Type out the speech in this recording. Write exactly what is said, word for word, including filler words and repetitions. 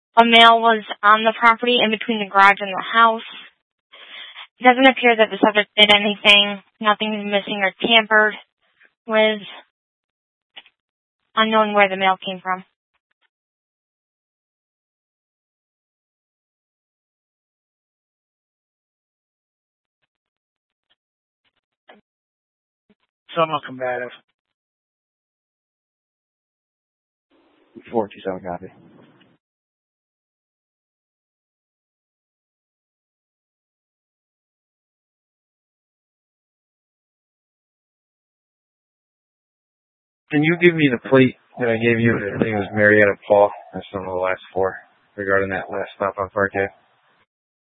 a male was on the property in between the garage and the house. It doesn't appear that the subject did anything. Nothing is missing or tampered with. Unknown where the mail came from. Somewhat combative. four two seven copy. Can you give me the plate that I gave you? I think it was Marietta Paul. That's some of the last four regarding that last stop on Parquet.